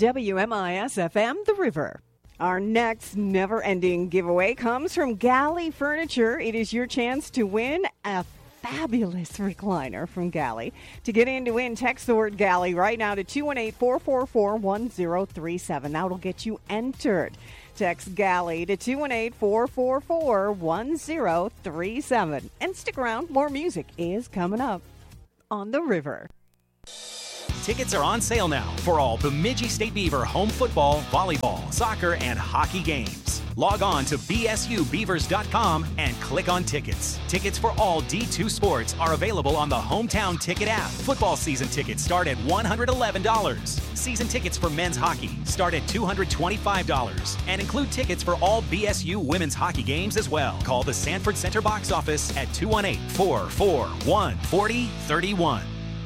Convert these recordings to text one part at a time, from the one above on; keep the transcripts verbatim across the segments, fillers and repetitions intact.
W M I S F M, The River. Our next never-ending giveaway comes from Galley Furniture. It is your chance to win a fabulous recliner from Galley. To get in to win, text the word Galley right now to two one eight, four four four, one zero three seven. That will get you entered. Text Galley to two one eight, four four four, one zero three seven. And stick around. More music is coming up on The River. Tickets are on sale now for all Bemidji State Beaver home football, volleyball, soccer, and hockey games. Log on to B S U beavers dot com and click on tickets. Tickets for all D two sports are available on the Hometown Ticket app. Football season tickets start at one hundred eleven dollars. Season tickets for men's hockey start at two hundred twenty-five dollars and include tickets for all B S U women's hockey games as well. Call the Sanford Center box office at two one eight, four four one, four zero three one.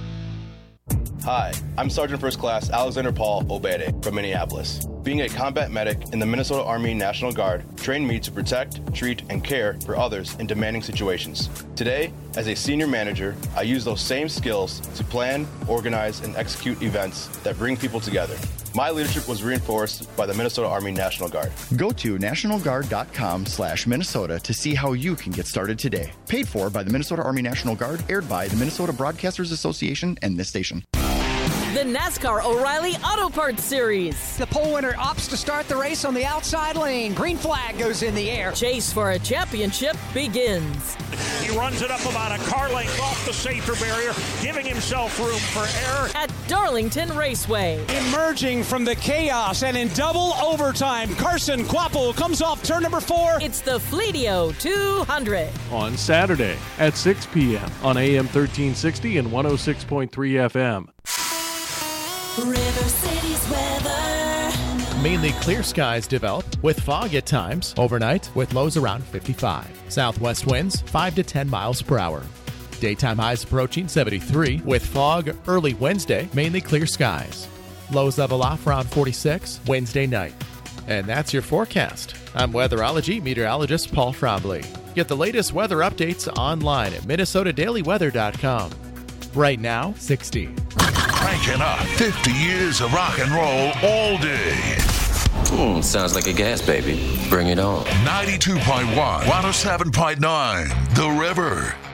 Hi, I'm Sergeant First Class Alexander Paul Obede from Minneapolis. Being a combat medic in the Minnesota Army National Guard trained me to protect, treat, and care for others in demanding situations. Today, as a senior manager, I use those same skills to plan, organize, and execute events that bring people together. My leadership was reinforced by the Minnesota Army National Guard. Go to national guard dot com slash Minnesota to see how you can get started today. Paid for by the Minnesota Army National Guard, aired by the Minnesota Broadcasters Association and this station. The NASCAR O'Reilly Auto Parts Series. The pole winner opts to start the race on the outside lane. Green flag goes in the air. Chase for a championship begins. He runs it up about a car length off the safety barrier, giving himself room for error. At Darlington Raceway. Emerging from the chaos and in double overtime, Carson Kvapil comes off turn number four. It's the Fleetio two hundred. On Saturday at six p.m. on A M thirteen sixty and one oh six point three F M. River City's weather. Mainly clear skies develop with fog at times overnight with lows around fifty-five. Southwest winds five to ten miles per hour. Daytime highs approaching seventy-three with fog early Wednesday, mainly clear skies. Lows level off around forty-six Wednesday night. And that's your forecast. I'm weatherology meteorologist Paul Trombley. Get the latest weather updates online at minnesota daily weather dot com. Right now, sixty. Cranking up fifty years of rock and roll all day. Hmm, sounds like a gas baby. Bring it on. ninety-two point one, one oh seven point nine, The River.